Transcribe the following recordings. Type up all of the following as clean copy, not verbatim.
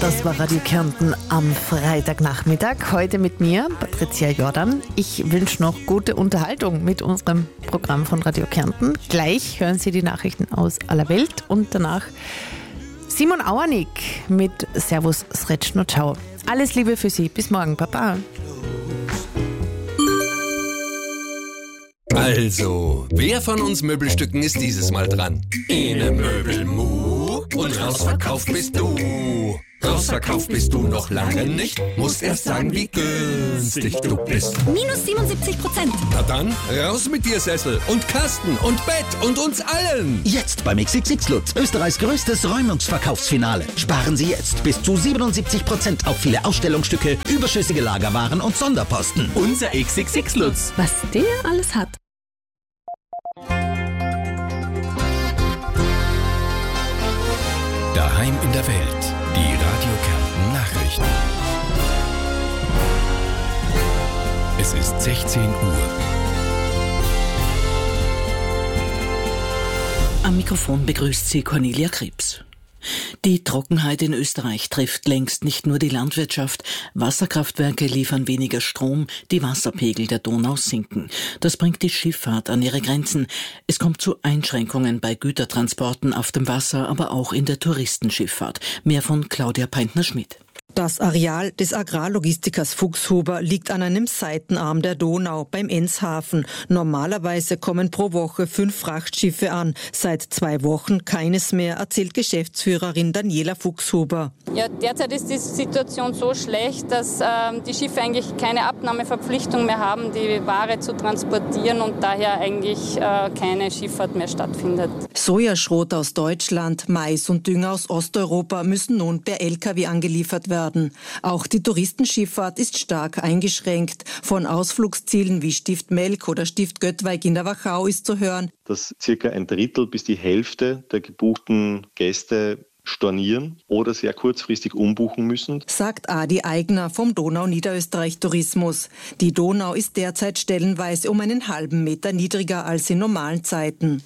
Das war Radio Kärnten am Freitagnachmittag. Heute mit mir, Patricia Jordan. Ich wünsche noch gute Unterhaltung mit unserem Programm von Radio Kärnten. Gleich hören Sie die Nachrichten aus aller Welt und danach Simon Auernick mit Servus Sretschno Ciao. Alles Liebe für Sie. Bis morgen. Baba. Also, wer von uns Möbelstücken ist dieses Mal dran? Ene Möbelmu und rausverkauft bist du. Rausverkauft bist du noch lange nicht, musst erst sagen, wie günstig du bist. Minus 77%. Na dann, raus mit dir Sessel und Kasten und Bett und uns allen. Jetzt beim XXX Lutz, Österreichs größtes Räumungsverkaufsfinale. Sparen Sie jetzt bis zu 77% auf viele Ausstellungsstücke, überschüssige Lagerwaren und Sonderposten. Unser XXX Lutz. Was der alles hat. Daheim in der Welt. Die Radio Kärnten Nachrichten. Es ist 16 Uhr. Am Mikrofon begrüßt Sie Cornelia Krebs. Die Trockenheit in Österreich trifft längst nicht nur die Landwirtschaft. Wasserkraftwerke liefern weniger Strom, die Wasserpegel der Donau sinken. Das bringt die Schifffahrt an ihre Grenzen. Es kommt zu Einschränkungen bei Gütertransporten auf dem Wasser, aber auch in der Touristenschifffahrt. Mehr von Claudia Peintner-Schmidt. Das Areal des Agrarlogistikers Fuchshuber liegt an einem Seitenarm der Donau beim Enzhafen. Normalerweise kommen pro Woche 5 Frachtschiffe an. Seit 2 Wochen keines mehr, erzählt Geschäftsführerin Daniela Fuchshuber. Ja, derzeit ist die Situation so schlecht, dass die Schiffe eigentlich keine Abnahmeverpflichtung mehr haben, die Ware zu transportieren und daher eigentlich keine Schifffahrt mehr stattfindet. Sojaschrot aus Deutschland, Mais und Dünger aus Osteuropa müssen nun per Lkw angeliefert werden. Auch die Touristenschifffahrt ist stark eingeschränkt. Von Ausflugszielen wie Stift Melk oder Stift Göttweig in der Wachau ist zu hören, dass circa 1/3 bis die Hälfte der gebuchten Gäste stornieren oder sehr kurzfristig umbuchen müssen, sagt Adi Eigner vom Donau-Niederösterreich Tourismus. Die Donau ist derzeit stellenweise um einen halben Meter niedriger als in normalen Zeiten.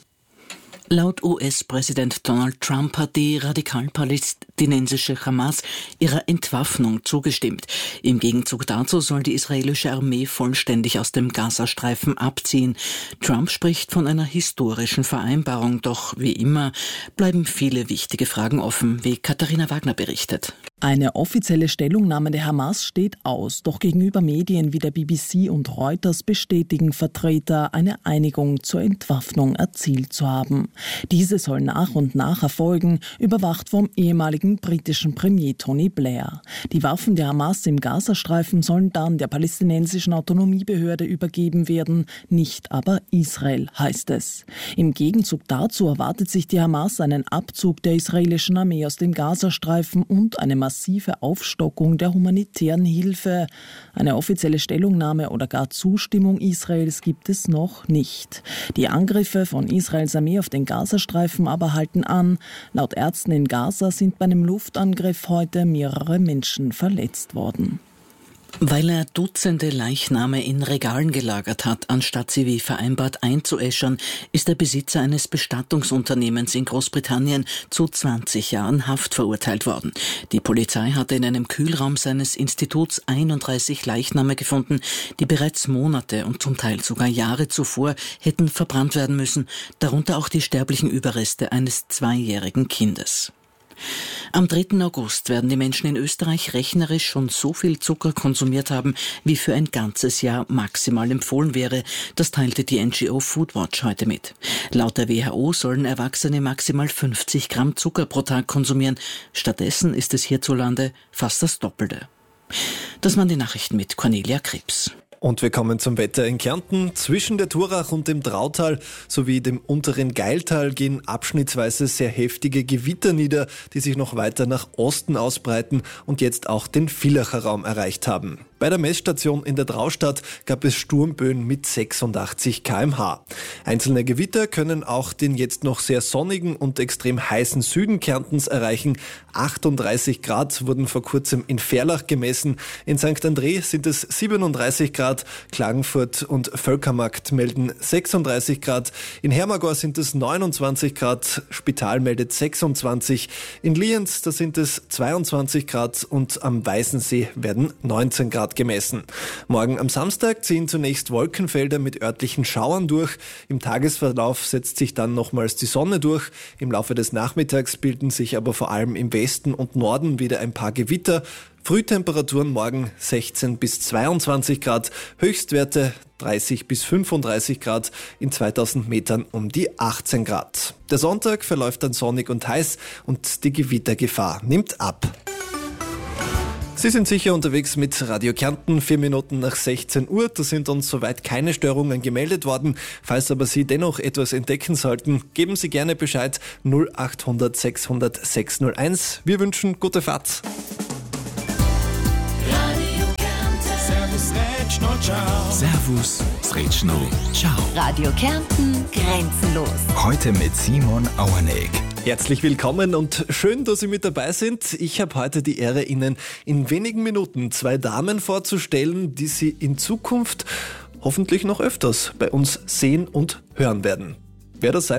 Laut US-Präsident Donald Trump hat die radikal-palästinensische Hamas ihrer Entwaffnung zugestimmt. Im Gegenzug dazu soll die israelische Armee vollständig aus dem Gazastreifen abziehen. Trump spricht von einer historischen Vereinbarung, doch wie immer bleiben viele wichtige Fragen offen, wie Katharina Wagner berichtet. Eine offizielle Stellungnahme der Hamas steht aus, doch gegenüber Medien wie der BBC und Reuters bestätigen Vertreter, eine Einigung zur Entwaffnung erzielt zu haben. Diese soll nach und nach erfolgen, überwacht vom ehemaligen britischen Premier Tony Blair. Die Waffen der Hamas im Gazastreifen sollen dann der palästinensischen Autonomiebehörde übergeben werden, nicht aber Israel, heißt es. Im Gegenzug dazu erwartet sich die Hamas einen Abzug der israelischen Armee aus dem Gazastreifen und eine massive Aufstockung der humanitären Hilfe. Eine offizielle Stellungnahme oder gar Zustimmung Israels gibt es noch nicht. Die Angriffe von Israels Armee auf den Gazastreifen aber halten an. Laut Ärzten in Gaza sind bei einem Luftangriff heute mehrere Menschen verletzt worden. Weil er Dutzende Leichname in Regalen gelagert hat, anstatt sie wie vereinbart einzuäschern, ist der Besitzer eines Bestattungsunternehmens in Großbritannien zu 20 Jahren Haft verurteilt worden. Die Polizei hatte in einem Kühlraum seines Instituts 31 Leichname gefunden, die bereits Monate und zum Teil sogar Jahre zuvor hätten verbrannt werden müssen, darunter auch die sterblichen Überreste eines 2-jährigen Kindes. Am 3. August werden die Menschen in Österreich rechnerisch schon so viel Zucker konsumiert haben, wie für ein ganzes Jahr maximal empfohlen wäre. Das teilte die NGO Foodwatch heute mit. Laut der WHO sollen Erwachsene maximal 50 Gramm Zucker pro Tag konsumieren. Stattdessen ist es hierzulande fast das Doppelte. Das waren die Nachrichten mit Cornelia Krebs. Und wir kommen zum Wetter in Kärnten. Zwischen der Thurach und dem Drautal sowie dem unteren Geiltal gehen abschnittsweise sehr heftige Gewitter nieder, die sich noch weiter nach Osten ausbreiten und jetzt auch den Villacher Raum erreicht haben. Bei der Messstation in der Traustadt gab es Sturmböen mit 86 km/h. Einzelne Gewitter können auch den jetzt noch sehr sonnigen und extrem heißen Süden Kärntens erreichen. 38 Grad wurden vor kurzem in Verlach gemessen. In St. André sind es 37 Grad. Klagenfurt und Völkermarkt melden 36 Grad. In Hermagor sind es 29 Grad. Spital meldet 26. In Lienz, da sind es 22 Grad und am Weißensee werden 19 Grad gemessen. Morgen am Samstag ziehen zunächst Wolkenfelder mit örtlichen Schauern durch. Im Tagesverlauf setzt sich dann nochmals die Sonne durch. Im Laufe des Nachmittags bilden sich aber vor allem im Westen und Norden wieder ein paar Gewitter. Frühtemperaturen morgen 16 bis 22 Grad, Höchstwerte 30 bis 35 Grad, in 2000 Metern um die 18 Grad. Der Sonntag verläuft dann sonnig und heiß und die Gewittergefahr nimmt ab. Sie sind sicher unterwegs mit Radio Kärnten, 4 Minuten nach 16 Uhr. Da sind uns soweit keine Störungen gemeldet worden. Falls aber Sie dennoch etwas entdecken sollten, geben Sie gerne Bescheid 0800 600 601. Wir wünschen gute Fahrt. Servus, Sretschno, ciao. Radio Kärnten, grenzenlos. Heute mit Simon Auerneck. Herzlich willkommen und schön, dass Sie mit dabei sind. Ich habe heute die Ehre, Ihnen in wenigen Minuten 2 Damen vorzustellen, die Sie in Zukunft hoffentlich noch öfters bei uns sehen und hören werden. Wer das sein